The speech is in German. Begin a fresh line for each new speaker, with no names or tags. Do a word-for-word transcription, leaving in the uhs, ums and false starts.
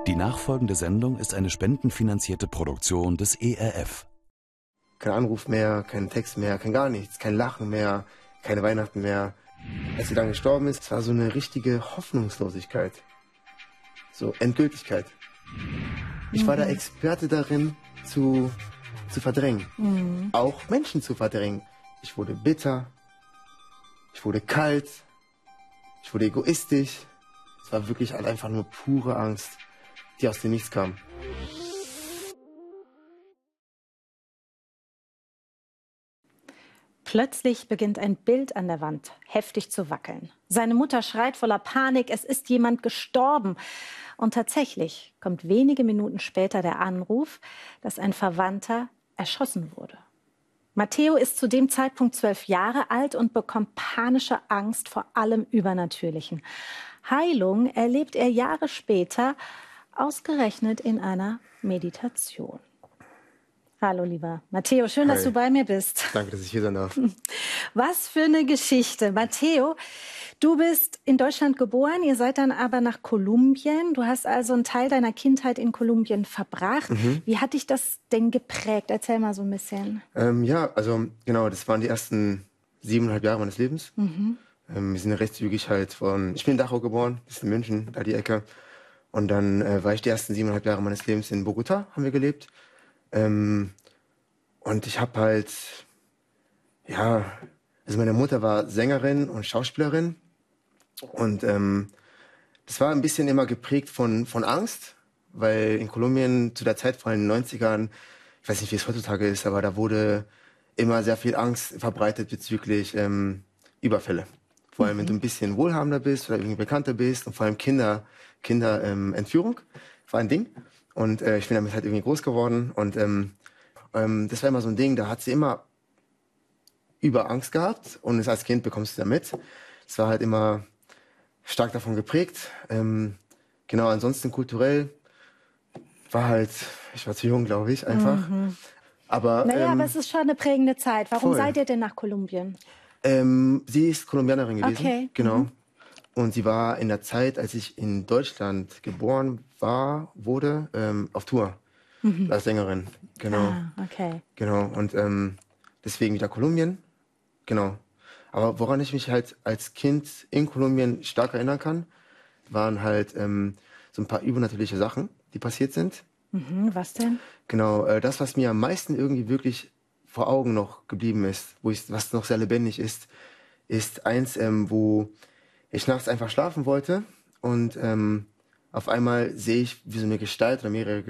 Die nachfolgende Sendung ist eine spendenfinanzierte Produktion des E R F.
Kein Anruf mehr, kein Text mehr, kein gar nichts, kein Lachen mehr, keine Weihnachten mehr. Als sie dann gestorben ist, es war so eine richtige Hoffnungslosigkeit. So Endgültigkeit. Ich mhm. war der Experte darin, zu, zu verdrängen. Mhm. Auch Menschen zu verdrängen. Ich wurde bitter, ich wurde kalt, ich wurde egoistisch. Es war wirklich halt einfach nur pure Angst, die aus dem Nichts kam.
Plötzlich beginnt ein Bild an der Wand heftig zu wackeln. Seine Mutter schreit voller Panik, es ist jemand gestorben. Und tatsächlich kommt wenige Minuten später der Anruf, dass ein Verwandter erschossen wurde. Matteo ist zu dem Zeitpunkt zwölf Jahre alt und bekommt panische Angst vor allem Übernatürlichen. Heilung erlebt er Jahre später, ausgerechnet in einer Meditation. Hallo, lieber Matteo, schön, Hi. dass du bei mir bist.
Danke, dass ich hier sein darf.
Was für eine Geschichte. Matteo, du bist in Deutschland geboren, ihr seid dann aber nach Kolumbien. Du hast also einen Teil deiner Kindheit in Kolumbien verbracht. Mhm. Wie hat dich das denn geprägt? Erzähl mal so ein bisschen.
Ähm, ja, also genau, das waren die ersten siebeneinhalb Jahre meines Lebens. Mhm. Ähm, wir sind recht zügig halt von, ich bin in Dachau geboren, das ist in München, da die Ecke. Und dann äh, war ich die ersten siebeneinhalb Jahre meines Lebens in Bogota, haben wir gelebt. Ähm, und ich habe halt, ja, also meine Mutter war Sängerin und Schauspielerin und ähm, das war ein bisschen immer geprägt von, von Angst, weil in Kolumbien zu der Zeit, vor allem in den neunzigern, ich weiß nicht, wie es heutzutage ist, aber da wurde immer sehr viel Angst verbreitet bezüglich ähm, Überfälle. Vor allem, mhm. wenn du ein bisschen wohlhabender bist oder irgendwie bekannter bist und vor allem Kinder, Kinder ähm, Entführung war ein Ding. Und äh, ich bin damit halt irgendwie groß geworden. Und ähm, ähm, das war immer so ein Ding, da hat sie immer über Angst gehabt. Und das als Kind bekommst du da mit. Es war halt immer stark davon geprägt. Ähm, genau, ansonsten kulturell war halt, ich war zu jung, glaube ich, einfach.
Mhm.
Aber,
naja,
ähm,
aber es ist schon eine prägende Zeit. Warum
voll.
seid ihr denn nach Kolumbien?
Ähm, sie ist Kolumbianerin gewesen.
Okay.
Genau.
Mhm.
Und sie war in der Zeit, als ich in Deutschland geboren war, wurde, ähm, auf Tour. Mhm. Als Sängerin. Genau.
Ah, okay.
Genau. Und ähm, deswegen wieder Kolumbien. Genau. Aber woran ich mich halt als Kind in Kolumbien stark erinnern kann, waren halt ähm, so ein paar übernatürliche Sachen, die passiert sind.
Mhm, was denn?
Genau. Äh, das, was mir am meisten irgendwie wirklich vor Augen noch geblieben ist, wo ich, was noch sehr lebendig ist, ist eins, ähm, wo ich nachts einfach schlafen wollte und ähm, auf einmal sehe ich, wie so eine Gestalt oder mehrere